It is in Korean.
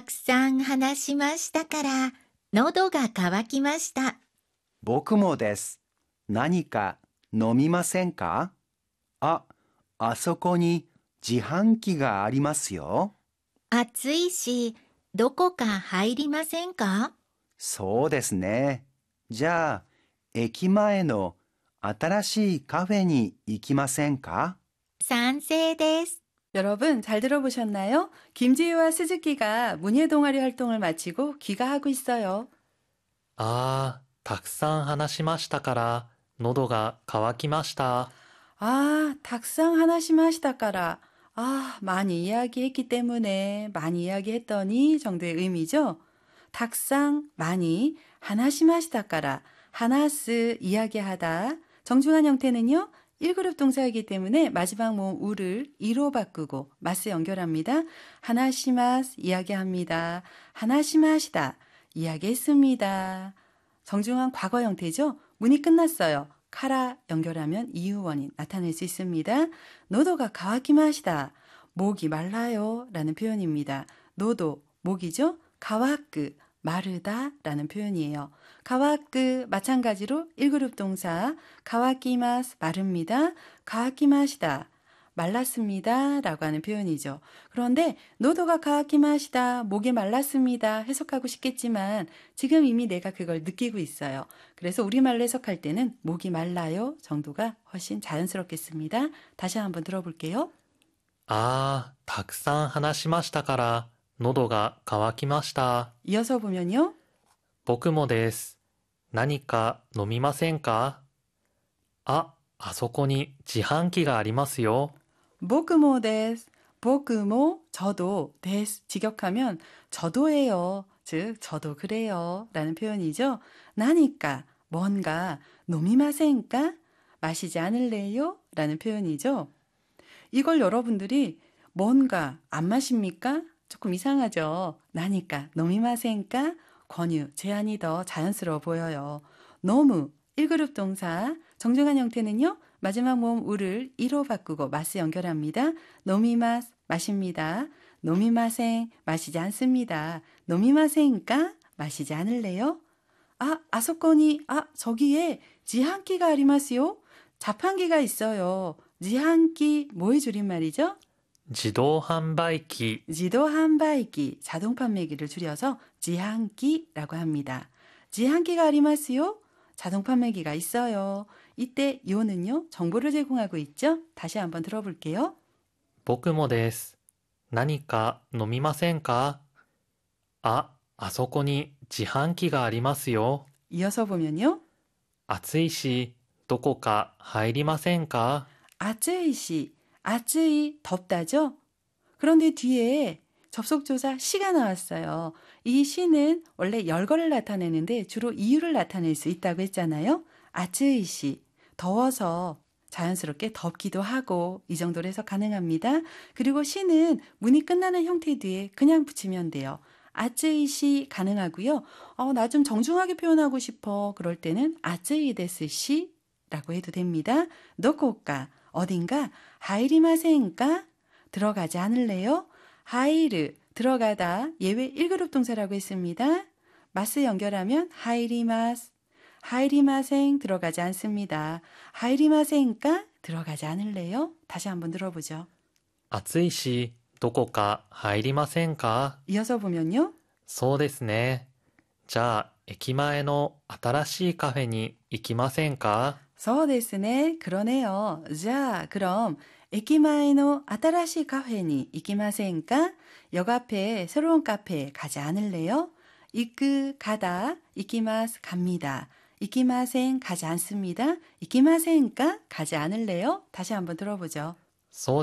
くさん話しましたから、喉が渇きました。 僕もです。何か飲みませんか？あそこに自販機がありますよ。 暑いし、どこか入りませんか？ そうですね。じゃあ、駅前の新しいカフェに行きませんか？ 賛成です。 여러분 잘 들어보셨나요? 김지유와 스즈키가 문예 동아리 활동을 마치고 귀가하고 있어요. たくさん話しましたから、喉が渇きました。 닭상 하나 심하시다까라. 많이 이야기했기 때문에 많이 이야기했더니 정도의 의미죠. 닭상 많이 하나 심하시다까라. 하나스 이야기하다. 정중한 형태는요. 1그룹 동사이기 때문에 마지막 모음 우를 이로 바꾸고 마스 연결합니다. 하나시마스 이야기합니다. 하나시마시다 이야기했습니다. 정중한 과거 형태죠. 문이 끝났어요. 카라 연결하면 이유 원인 나타낼 수 있습니다. 노도가 가와키마시다. 목이 말라요 라는 표현입니다. 노도 목이죠. 가와크 마르다 라는 표현이에요. 가와크 마찬가지로 1그룹 동사 가와키마스 마릅니다. 가와키마시다 말랐습니다 라고 하는 표현이죠. 그런데 노도가 가와키마시다 목이 말랐습니다 해석하고 싶겠지만 지금 이미 내가 그걸 느끼고 있어요. 그래서 우리말로 해석할 때는 목이 말라요 정도가 훨씬 자연스럽겠습니다. 다시 한번 들어볼게요. たくさん話しましたから、喉が渇きました。 이어서 보면요. 僕もです。何か飲みませんか？あそこに自販機がありますよ。 보크모 데스. 보크모 저도 데스 직역하면 저도예요. 즉 저도 그래요 라는 표현이죠. 나니까 뭔가 노미마센까 마시지 않을래요? 라는 표현이죠. 이걸 여러분들이 뭔가 안 마십니까? 조금 이상하죠. 나니까 노미마센까 권유, 제한이 더 자연스러워 보여요. 너무 1그룹 동사 정중한 형태는요. 마지막 모음 우를 이로 바꾸고 마스 연결합니다. 노미마스 마십니다. 노미마생 마시지 않습니다. 노미마생까 마시지 않을래요? 아소코니 저기에 지한끼가 아리마스요. 자판기가 있어요. 지한끼 뭐의 줄임말이죠? 自動販売機。 지도販売機 자동 판매기를 줄여서 지한끼라고 합니다. 지한끼가 아리마스요. 자동 판매기가 있어요. 이때 요는요. 정보를 제공하고 있죠. 다시 한번 들어볼게요. 僕もです。何か飲みませんか？あそこに自販機がありますよ。 이어서 보면요. 暑いし、どこか入りませんか？ 아쯔이시, 아쯔이 덥다죠? 그런데 뒤에 접속조사 시가 나왔어요. 이 시는 원래 열거를 나타내는데 주로 이유를 나타낼 수 있다고 했잖아요. 아쯔이시, 더워서 자연스럽게 덥기도 하고 이 정도로 해서 가능합니다. 그리고 시는 문이 끝나는 형태 뒤에 그냥 붙이면 돼요. 아쯔이시 가능하고요. 나 좀 정중하게 표현하고 싶어. 그럴 때는 아쯔이 데스 시라고 해도 됩니다. 노코까 어딘가 하이리마센까 들어가지 않을래요? 하이르 들어가다 예외 1그룹 동사라고 했습니다. 마스 연결하면 하이리마스 하이리마생 들어가지 않습니다. 하이리마센까 들어가지 않을래요? 다시 한번 들어보죠. 暑いし、どこか入りませんか？ 이어서 보면요. そうですね。じゃあ、駅前の新しいカフェに行きませんか？ そうですね. 그러네요. 자, 그럼 에키마에노 아타라시 카페니 이키마센까? 역 앞에 새로운 카페에 가지 않을래요? 이끄 가다, 이키마스 갑니다. 이키마센 가지 않습니다. 이키마센까? 가지 않을래요? 다시 한번 들어보죠. そう